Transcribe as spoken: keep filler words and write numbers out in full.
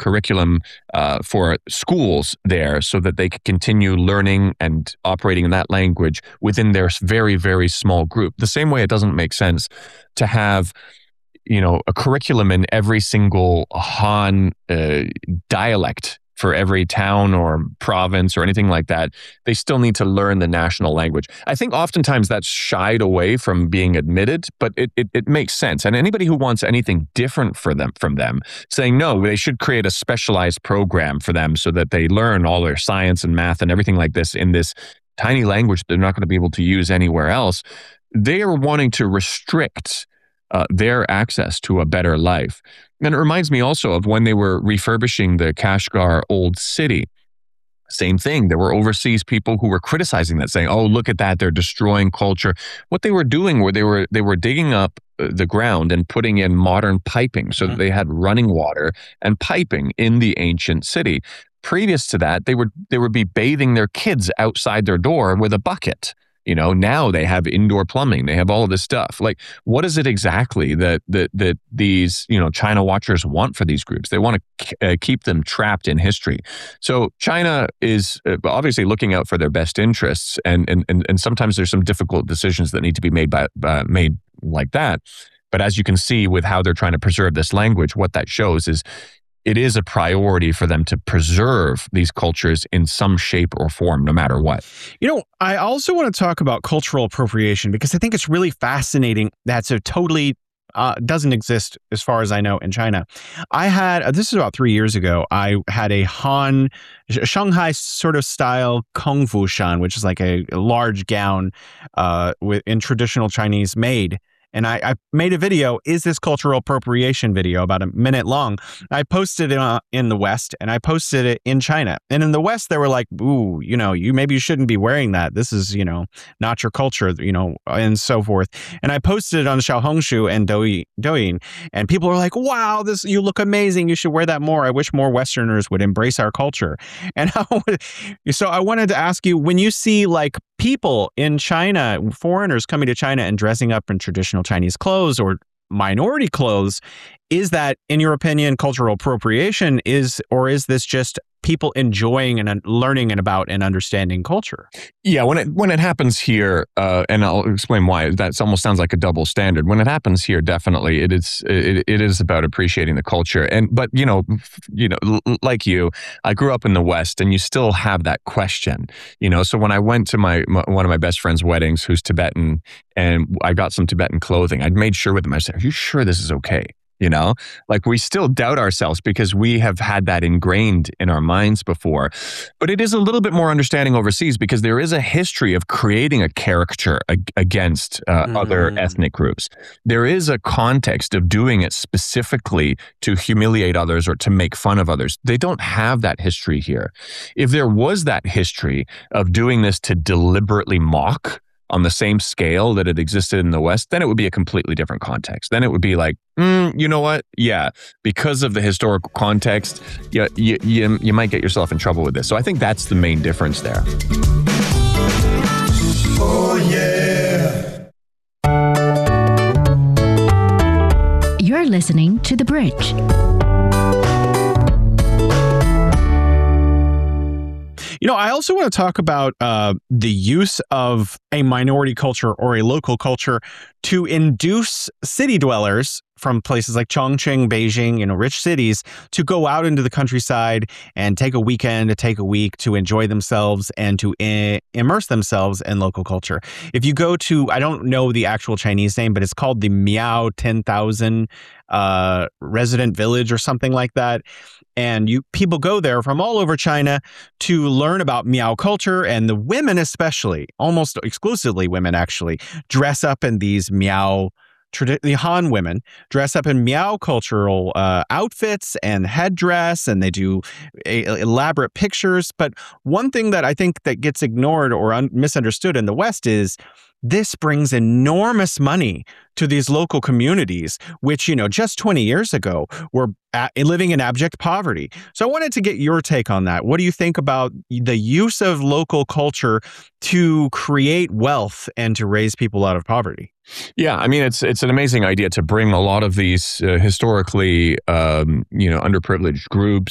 curriculum uh, for schools there so that they could continue learning and operating in that language within their very, very small group. The same way it doesn't make sense to have, you know, a curriculum in every single Han uh, dialect for every town or province or anything like that. They still need to learn the national language. I think oftentimes that's shied away from being admitted, but it, it, it makes sense. And anybody who wants anything different for them from them, saying no, they should create a specialized program for them so that they learn all their science and math and everything like this in this tiny language they're not going to be able to use anywhere else. They are wanting to restrict Uh, their access to a better life. And it reminds me also of when they were refurbishing the Kashgar old city. Same thing. There were overseas people who were criticizing that, saying, "Oh, look at that! They're destroying culture." What they were doing were they were they were digging up the ground and putting in modern piping so that they had running water and piping in the ancient city. Previous to that, they would they would be bathing their kids outside their door with a bucket. You know, now they have indoor plumbing. They have all of this stuff. Like, what is it exactly that that that these, you know, China watchers want for these groups? They want to uh, keep them trapped in history. So China is uh, obviously looking out for their best interests, and and and, and sometimes there's some difficult decisions that need to be made by uh, made like that. But as you can see with how they're trying to preserve this language, what that shows is it is a priority for them to preserve these cultures in some shape or form, no matter what. You know, I also want to talk about cultural appropriation because I think it's really fascinating that so totally uh, doesn't exist as far as I know in China. I had, uh, this is about three years ago, I had a Han, a Shanghai sort of style Kung Fu Shan, which is like a, a large gown uh, with, in traditional Chinese made. And I, I made a video, Is This Cultural Appropriation video, about a minute long. I posted it uh, in the West and I posted it in China. And in the West, they were like, ooh, you know, you maybe you shouldn't be wearing that. This is, you know, not your culture, you know, and so forth. And I posted it on Xiaohongshu and Douyin, Douyin. And people were like, wow, this you look amazing. You should wear that more. I wish more Westerners would embrace our culture. And I would, so I wanted to ask you, when you see like people in China, foreigners coming to China and dressing up in traditional Chinese clothes or minority clothes, is that, in your opinion, cultural appropriation, is, or is this just people enjoying and learning and about and understanding culture? Yeah, when it when it happens here, uh, and I'll explain why. That almost sounds like a double standard. When it happens here, definitely it is it, it is about appreciating the culture. And but you know, you know, like you, I grew up in the West, and you still have that question. You know, so when I went to my, my one of my best friend's weddings, who's Tibetan, and I got some Tibetan clothing, I'd made sure with them. I said, "Are you sure this is okay?" You know, like we still doubt ourselves because we have had that ingrained in our minds before. But it is a little bit more understanding overseas because there is a history of creating a caricature ag- against uh, mm. other ethnic groups. There is a context of doing it specifically to humiliate others or to make fun of others. They don't have that history here. If there was that history of doing this to deliberately mock on the same scale that it existed in the West, then it would be a completely different context. Then it would be like, mm, you know what? Yeah, because of the historical context, you, you, you, you might get yourself in trouble with this. So I think that's the main difference there. Oh, yeah. You're listening to The Bridge. You know, I also want to talk about uh, the use of a minority culture or a local culture to induce city dwellers from places like Chongqing, Beijing, you know, rich cities, to go out into the countryside and take a weekend, to take a week to enjoy themselves and to I- immerse themselves in local culture. If you go to, I don't know the actual Chinese name, but it's called the Miao ten thousand uh, resident village or something like that. And you people go there from all over China to learn about Miao culture, and the women especially, almost exclusively women actually, dress up in these Miao, the Han women dress up in Miao cultural uh, outfits and headdress, and they do a, elaborate pictures. But one thing that I think that gets ignored or un- misunderstood in the West is this brings enormous money to these local communities, which, you know, just twenty years ago were at, living in abject poverty. So I wanted to get your take on that. What do you think about the use of local culture to create wealth and to raise people out of poverty? Yeah, I mean, it's it's an amazing idea to bring a lot of these uh, historically, um, you know, underprivileged groups